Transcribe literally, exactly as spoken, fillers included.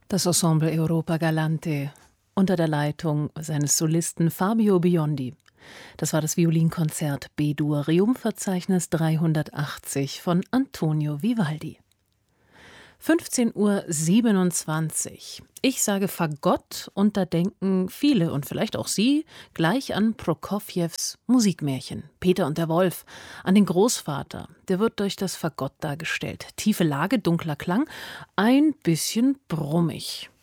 Das Ensemble Europa Galante unter der Leitung seines Solisten Fabio Biondi. Das war das Violinkonzert B-Dur Reumverzeichnis dreihundertachtzig von Antonio Vivaldi. fünfzehn Uhr siebenundzwanzig. Ich sage Fagott und da denken viele und vielleicht auch Sie gleich an Prokofjews Musikmärchen Peter und der Wolf, an den Großvater. Der wird durch das Fagott dargestellt. Tiefe Lage, dunkler Klang, ein bisschen brummig.